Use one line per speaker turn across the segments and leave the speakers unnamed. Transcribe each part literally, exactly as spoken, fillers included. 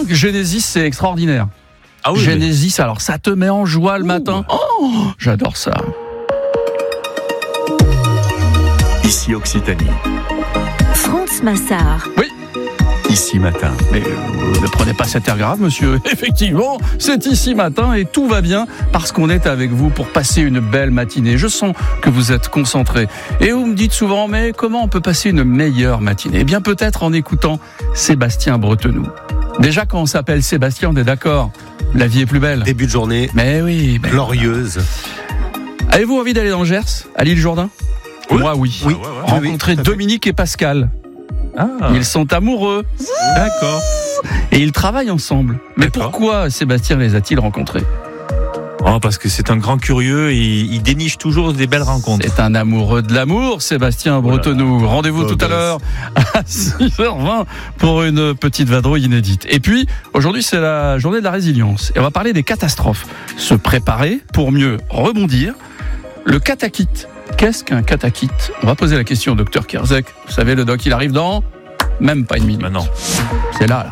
Genesis, c'est extraordinaire.
Ah oui,
Genesis, alors ça te met en joie le
Ouh.
matin. Oh, j'adore ça.
Ici Occitanie.
France Massard.
Oui.
Ici Matin.
Mais euh, ne prenez pas cet air grave, monsieur. Effectivement, c'est Ici Matin et tout va bien parce qu'on est avec vous pour passer une belle matinée. Je sens que vous êtes concentrés. Et vous me dites souvent, mais comment on peut passer une meilleure matinée ? Eh bien, peut-être en écoutant Sébastien Bretenoux. Déjà, quand on s'appelle Sébastien, on est d'accord. La vie est plus belle.
Début de journée
Mais oui. Mais...
glorieuse.
Avez-vous envie d'aller dans le Gers, à l'île Jourdain ?
Oui.
Moi, oui.
Oui.
Ah ouais, ouais.
Rencontrer
Oui, tout à fait.
Dominique et Pascal.
Ah,
Ils sont amoureux.
d'accord.
Et ils travaillent ensemble. Mais
D'accord.
pourquoi Sébastien les a-t-il rencontrés ?
Oh, parce que c'est un grand curieux et il déniche toujours des belles rencontres.
C'est un amoureux de l'amour, Sébastien Bretenoux. Rendez-vous
Oh,
tout à l'heure à six heures vingt pour une petite vadrouille inédite. Et puis, aujourd'hui, c'est la journée de la résilience. Et on va parler des catastrophes. Se préparer pour mieux rebondir. Le katakit. Qu'est-ce qu'un katakit ? On va poser la question au docteur Kierzek. Vous savez, le doc, il arrive dans même pas une minute.
Maintenant.
C'est là, là.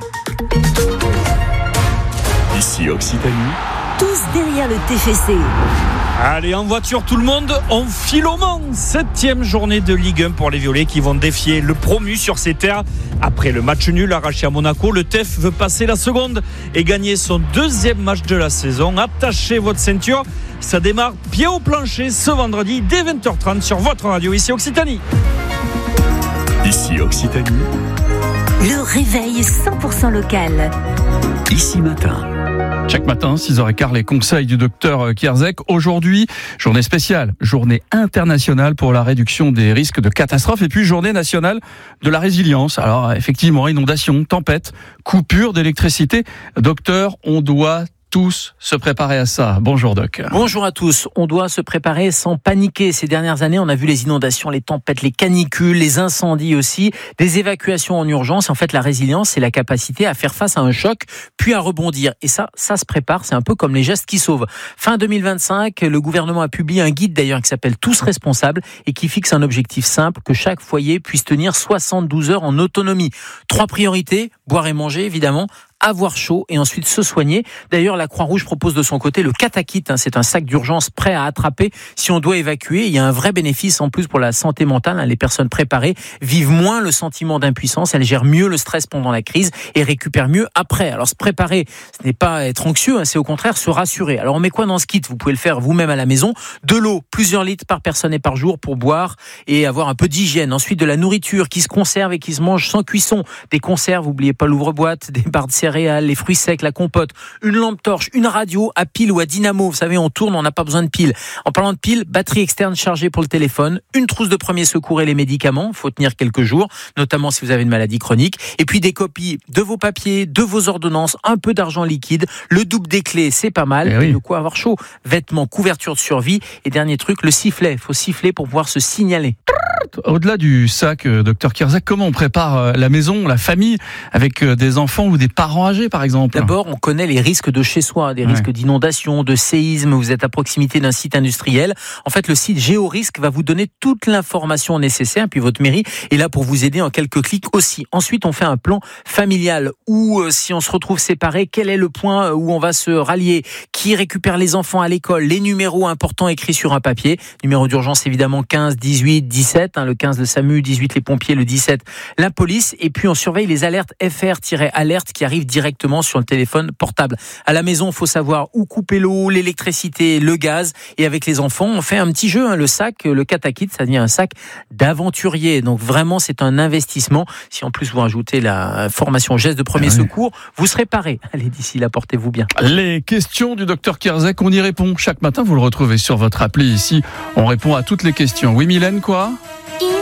Ici Occitanie.
Tous derrière le T F C.
Allez, en voiture tout le monde, on file au Mans. Septième journée de Ligue un pour les Violets qui vont défier le promu sur ses terres. Après le match nul arraché à Monaco, le T E F veut passer la seconde et gagner son deuxième match de la saison. Attachez votre ceinture, ça démarre pied au plancher ce vendredi dès vingt heures trente sur votre radio ici Occitanie.
Ici Occitanie.
Le réveil cent pour cent local.
Ici Matin.
Chaque matin, six heures quinze, les conseils du docteur Kierzek. Aujourd'hui, journée spéciale, journée internationale pour la réduction des risques de catastrophes et puis journée nationale de la résilience. Alors, effectivement, inondations, tempêtes, coupures d'électricité. Docteur, on doit tous se préparer à ça. Bonjour Doc.
Bonjour à tous. On doit se préparer sans paniquer. Ces dernières années, on a vu les inondations, les tempêtes, les canicules, les incendies aussi, des évacuations en urgence. En fait, la résilience, c'est la capacité à faire face à un choc, puis à rebondir. Et ça, ça se prépare. C'est un peu comme les gestes qui sauvent. Fin deux mille vingt-cinq, le gouvernement a publié un guide d'ailleurs qui s'appelle Tous responsables et qui fixe un objectif simple, que chaque foyer puisse tenir soixante-douze heures en autonomie. Trois priorités, boire et manger évidemment, avoir chaud et ensuite se soigner. D'ailleurs, la Croix-Rouge propose de son côté le katakit. Hein, c'est un sac d'urgence prêt à attraper si on doit évacuer. Il y a un vrai bénéfice en plus pour la santé mentale. Hein, les personnes préparées vivent moins le sentiment d'impuissance. Elles gèrent mieux le stress pendant la crise et récupèrent mieux après. Alors, se préparer, ce n'est pas être anxieux, hein, c'est au contraire se rassurer. Alors, on met quoi dans ce kit ? Vous pouvez le faire vous-même à la maison. De l'eau, plusieurs litres par personne et par jour pour boire et avoir un peu d'hygiène. Ensuite, de la nourriture qui se conserve et qui se mange sans cuisson. Des conserves, n'oubliez pas l'ouvre-boîte, des barres de céréales, les fruits secs, la compote, une lampe torche, une radio à pile ou à dynamo. Vous savez, on tourne, on n'a pas besoin de pile. En parlant de pile, batterie externe chargée pour le téléphone, une trousse de premier secours et les médicaments. Il faut tenir quelques jours, notamment si vous avez une maladie chronique. Et puis des copies de vos papiers, de vos ordonnances, un peu d'argent liquide, le double des clés, c'est pas mal.
Eh oui.
Et de quoi avoir chaud. Vêtements, couverture de survie. Et dernier truc, le sifflet. Il faut siffler pour pouvoir se signaler.
Au-delà du sac, euh, docteur Kierzek, comment on prépare euh, la maison, la famille, avec euh, des enfants ou des parents âgés, par exemple ?
D'abord, on connaît les risques de chez soi, des
Ouais.
risques d'inondation, de séisme, vous êtes à proximité d'un site industriel. En fait, le site GéoRisque va vous donner toute l'information nécessaire, puis votre mairie est là pour vous aider en quelques clics aussi. Ensuite, on fait un plan familial où, euh, si on se retrouve séparés, quel est le point où on va se rallier ? Qui récupère les enfants à l'école ? Les numéros importants écrits sur un papier. Numéro d'urgence, évidemment, quinze, dix-huit, dix-sept, hein, le quinze le SAMU, dix-huit les pompiers, le dix-sept la police. Et puis, on surveille les alertes F R-alerte qui arrivent directement sur le téléphone portable. À la maison, il faut savoir où couper l'eau, l'électricité, le gaz. Et avec les enfants, on fait un petit jeu. Hein, le sac, le katakit, ça devient un sac d'aventurier. Donc vraiment, c'est un investissement. Si en plus vous rajoutez la formation geste de premier
Ah oui.
secours, vous serez paré. Allez, d'ici là, portez-vous bien.
Les questions du docteur Kierzek, on y répond chaque matin. Vous le retrouvez sur votre appli ici. On répond à toutes les questions. Oui, Mylène, quoi ?
In